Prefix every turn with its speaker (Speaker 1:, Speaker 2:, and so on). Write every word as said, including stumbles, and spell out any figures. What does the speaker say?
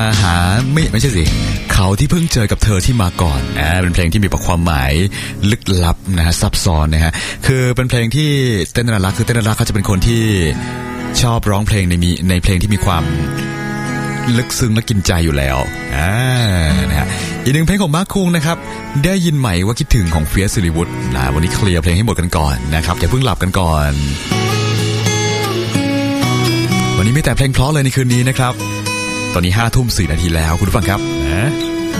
Speaker 1: หาไม่ไม่ใช่สิเขาที่เพิ่งเจอกับเธอที่มาก่อนอ่าเป็นเพลงที่มีความหมายลึกลับนะฮะซับซ้อนนะฮะคือเป็นเพลงที่เต้นนารักคือเต้นนารักเขาจะเป็นคนที่ชอบร้องเพลงในมีในเพลงที่มีความลึกซึ้งและกินใจอยู่แล้วอ่านะฮะอีกหนึ่งเพลงของมาร์คคุงนะครับได้ยินไหมว่าคิดถึงของเฟียสศิริวุฒินะวันนี้เคลียร์เพลงให้หมดกันก่อนนะครับอย่าเพิ่งหลับกันก่อนวันนี้มีแต่เพลงเพราะเลยในคืนนี้นะครับตอนนี้ห้าทุ่มสี่นาทีแล้วคุณผู้ฟังครับนะ